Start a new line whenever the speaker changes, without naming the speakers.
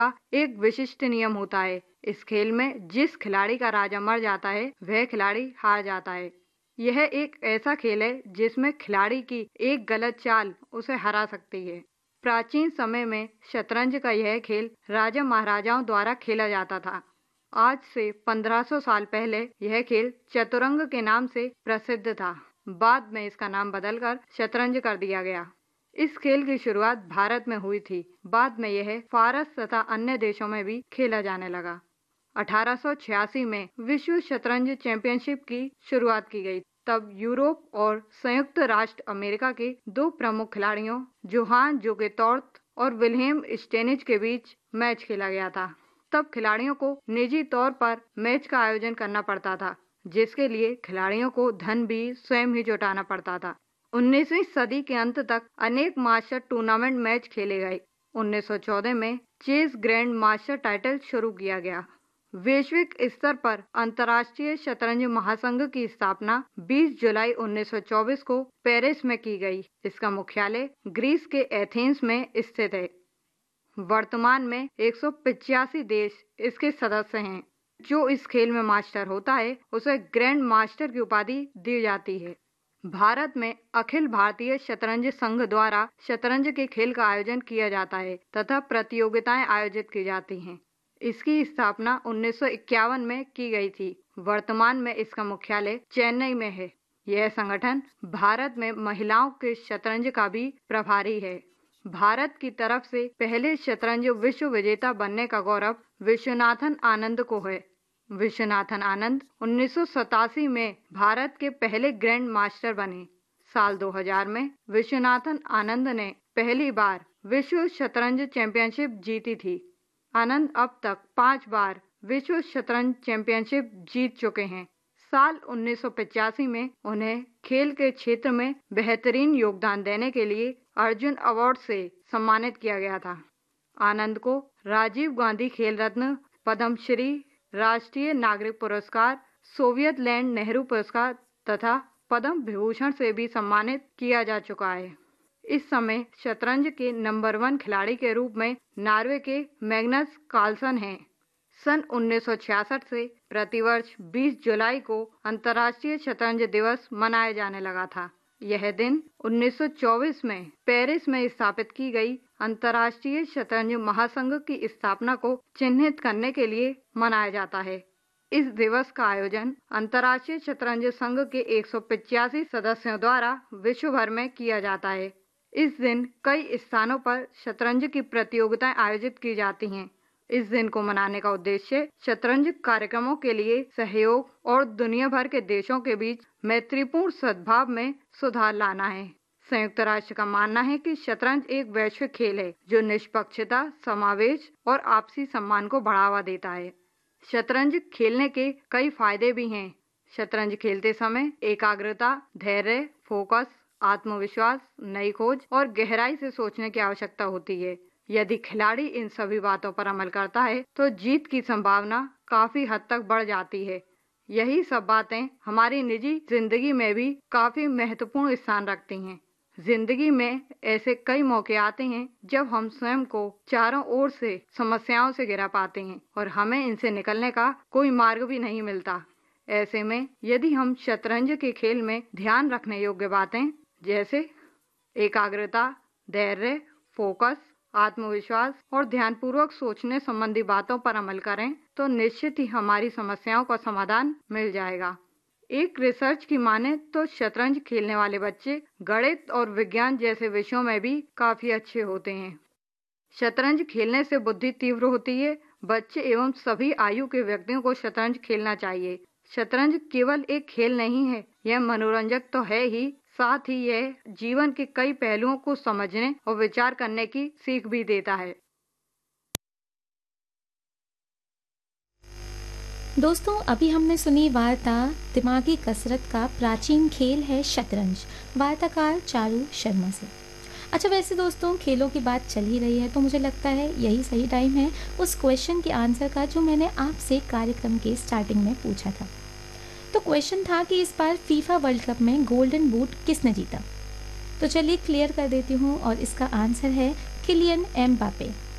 का एक विशिष्ट नियम होता है। इस खेल में जिस खिलाड़ी का राजा मर जाता है वह खिलाड़ी हार जाता है। यह एक ऐसा खेल है जिसमें खिलाड़ी की एक गलत चाल उसे हरा सकती है। प्राचीन समय में शतरंज का यह खेल राजा महाराजाओं द्वारा खेला जाता था। आज से 1500 साल पहले यह खेल चतुरंग के नाम से प्रसिद्ध था। बाद में इसका नाम बदलकर शतरंज कर दिया गया। इस खेल की शुरुआत भारत में हुई थी। बाद में यह फारस तथा अन्य देशों में भी खेला जाने लगा। 1886 में विश्व शतरंज चैंपियनशिप की शुरुआत की गई। तब यूरोप और संयुक्त राष्ट्र अमेरिका के दो प्रमुख खिलाड़ियों जोहान जोगेतौर्त और विल्हेम स्टेनिज के बीच मैच खेला गया था। तब खिलाड़ियों को निजी तौर पर मैच का आयोजन करना पड़ता था, जिसके लिए खिलाड़ियों को धन भी स्वयं ही जुटाना पड़ता था। 19वीं सदी के अंत तक अनेक मास्टर टूर्नामेंट मैच खेले गए। 1914 में चेस ग्रैंड मास्टर टाइटल शुरू किया गया। वैश्विक स्तर पर अंतर्राष्ट्रीय शतरंज महासंघ की स्थापना 20 जुलाई 1924 को पेरिस में की गई। इसका मुख्यालय ग्रीस के एथेंस में स्थित है। वर्तमान में 185 देश इसके सदस्य हैं। जो इस खेल में मास्टर होता है उसे ग्रैंड मास्टर की उपाधि दी जाती है। भारत में अखिल भारतीय शतरंज संघ द्वारा शतरंज के खेल का आयोजन किया जाता है तथा प्रतियोगिताएं आयोजित की जाती हैं। इसकी स्थापना 1951 में की गई थी। वर्तमान में इसका मुख्यालय चेन्नई में है। यह संगठन भारत में महिलाओं के शतरंज का भी प्रभारी है। भारत की तरफ से पहले शतरंज विश्व विजेता बनने का गौरव विश्वनाथन आनंद को है। विश्वनाथन आनंद 1987 में भारत के पहले ग्रैंड मास्टर बने। साल 2000 में विश्वनाथन आनंद ने पहली बार विश्व शतरंज चैंपियनशिप जीती थी। आनंद अब तक 5 बार विश्व शतरंज चैंपियनशिप जीत चुके हैं। साल 1985 में उन्हें खेल के क्षेत्र में बेहतरीन योगदान देने के लिए अर्जुन अवार्ड से सम्मानित किया गया था। आनंद को राजीव गांधी खेल रत्न, पद्मश्री, राष्ट्रीय नागरिक पुरस्कार, सोवियत लैंड नेहरू पुरस्कार तथा पद्म विभूषण से भी सम्मानित किया जा चुका है। इस समय शतरंज के नंबर 1 खिलाड़ी के रूप में नॉर्वे के मैग्नस कार्लसन हैं। सन 1966 से प्रतिवर्ष 20 जुलाई को अंतर्राष्ट्रीय शतरंज दिवस मनाया जाने लगा था। यह दिन 1924 में पेरिस में स्थापित की गई अंतर्राष्ट्रीय शतरंज महासंघ की स्थापना को चिन्हित करने के लिए मनाया जाता है। इस दिवस का आयोजन अंतर्राष्ट्रीय शतरंज संघ के 185 सदस्यों द्वारा विश्व भर में किया जाता है। इस दिन कई स्थानों पर शतरंज की प्रतियोगिताएं आयोजित की जाती हैं। इस दिन को मनाने का उद्देश्य शतरंज कार्यक्रमों के लिए सहयोग और दुनिया भर के देशों के बीच मैत्रीपूर्ण सद्भाव में सुधार लाना है। संयुक्त राष्ट्र का मानना है कि शतरंज एक वैश्विक खेल है जो निष्पक्षता, समावेश और आपसी सम्मान को बढ़ावा देता है। शतरंज खेलने के कई फायदे भी हैं। शतरंज खेलते समय एकाग्रता, धैर्य, फोकस, आत्मविश्वास, नई खोज और गहराई से सोचने की आवश्यकता होती है। यदि खिलाड़ी इन सभी बातों पर अमल करता है तो जीत की संभावना काफी हद तक बढ़ जाती है। यही सब बातें हमारी निजी जिंदगी में भी काफी महत्वपूर्ण स्थान रखती हैं। जिंदगी में ऐसे कई मौके आते हैं जब हम स्वयं को चारों ओर से समस्याओं से घिरा पाते हैं और हमें इनसे निकलने का कोई मार्ग भी नहीं मिलता। ऐसे में यदि हम शतरंज के खेल में ध्यान रखने योग्य बातें जैसे एकाग्रता, धैर्य, फोकस, आत्मविश्वास और ध्यानपूर्वक सोचने संबंधी बातों पर अमल करें तो निश्चित ही हमारी समस्याओं का समाधान मिल जाएगा। एक रिसर्च की माने तो शतरंज खेलने वाले बच्चे गणित और विज्ञान जैसे विषयों में भी काफी अच्छे होते हैं। शतरंज खेलने से बुद्धि तीव्र होती है। बच्चे एवं सभी आयु के व्यक्तियों को शतरंज खेलना चाहिए। शतरंज केवल एक खेल नहीं है, यह मनोरंजक तो है ही, साथ ही यह जीवन के कई पहलुओं को समझने और विचार करने की सीख भी देता है।
दोस्तों, अभी हमने सुनी वार्ता दिमागी कसरत का प्राचीन खेल है शतरंज, वार्ताकार चारू शर्मा से। अच्छा, वैसे दोस्तों खेलों की बात चल ही रही है तो मुझे लगता है यही सही टाइम है उस क्वेश्चन के आंसर का जो मैंने आपसे कार्यक्रम के स्टार्टिंग में पूछा था। तो क्वेश्चन था कि इस बार फीफा वर्ल्ड कप में गोल्डन बूट किसने जीता। तो चलिए क्लियर कर देती हूँ और इसका आंसर है किलियन एम्बापे।